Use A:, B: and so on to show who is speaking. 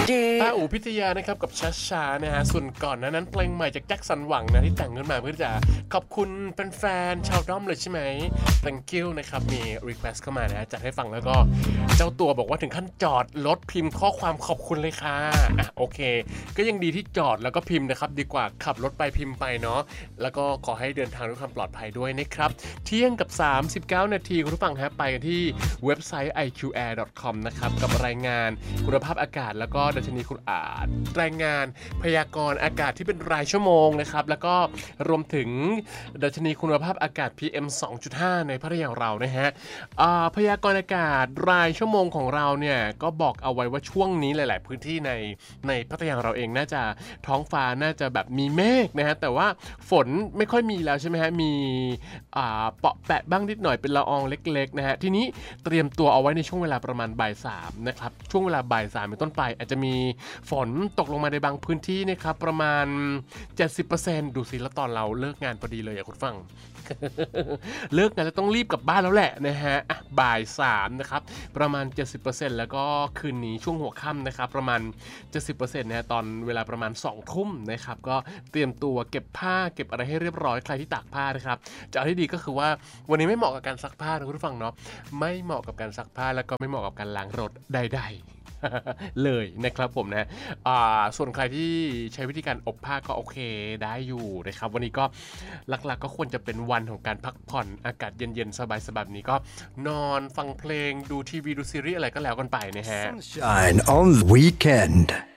A: ต้าอู่พิทยานะครับกับช้าๆนะฮะส่วนก่อนนั้นเพลงใหม่จากแจ็คสันหวังนะที่แต่งขึ้นมาเพื่อจะขอบคุณแฟนๆชาวด้อมเลยใช่ไหม thank you นะครับมี request เข้ามานะจัดให้ฟังแล้วก็เจ้าตัวบอกว่าถึงขั้นจอดรถพิมพ์ข้อความขอบคุณเลยค่ะโอเคก็ยังดีที่จอดแล้วก็พิมพ์นะครับดีกว่าขับรถไปพิมพ์ไปเนาะแล้วก็ขอให้เดินทางด้วยความปลอดภัยด้วยนะครับเที่ยงกับ39นาทีคุณผู้ฟังฮะไปกันที่เว็บไซต์ iqair.com นะครับกับรายงานคุณภาพอากาศแล้วก็ดัชนีคุณรายงานพยากรณ์อากาศที่เป็นรายชั่วโมงนะครับแล้วก็รวมถึงดัชนีคุณภาพอากาศ PM 2.5 ในพัทยาเรานะฮะพยากรณ์อากาศรายชั่วโมงของเราเนี่ยก็บอกเอาไว้ว่าช่วงนี้หลายๆพื้นที่ในพัทยาเราเองน่าจะท้องฟ้าน่าจะแบบมีเมฆนะฮะแต่ว่าฝนไม่ค่อยมีแล้วใช่ไหมฮะมีเปาะแปะบ้างนิดหน่อยเป็นละอองเล็กๆนะฮะทีนี้เตรียมตัวเอาไว้ในช่วงเวลาประมาณบ่าย3นะครับช่วงเวลาบ่าย3เป็นต้นไปอาจจะมีฝนตกลงมาในบางพื้นที่นะครับประมาณ 70% ดูสิแล้วตอนเราเลิกงานพอดีเลยคุณฟัง เลิกงานแล้วต้องรีบกลับบ้านแล้วแหละนะฮะบ่าย3นะครับประมาณ 70% แล้วก็คืนนี้ช่วงหัวค่ำนะครับประมาณ 70% นะฮะตอนเวลาประมาณ 2 ทุ่มนะครับก็เตรียมตัวเก็บผ้าเก็บอะไรให้เรียบร้อยใครที่ตากผ้านะครับจะเอาที่ดีก็คือว่าวันนี้ไม่เหมาะกับการซักผ้านะคุณผู้ฟังเนาะไม่เหมาะกับการซักผ้าแล้วก็ไม่เหมาะกับการล้างรถใดๆเลยนะครับผมนะส่วนใครที่ใช้วิธีการอบผ้าก็โอเคได้อยู่นะครับวันนี้ก็หลักๆก็ควรจะเป็นวันของการพักผ่อนอากาศเย็นๆสบายๆแบบนี้ก็นอนฟังเพลงดูทีวีดูซีรีส์อะไรก็แล้วกันไปนะฮะ
B: Sunshine on the weekend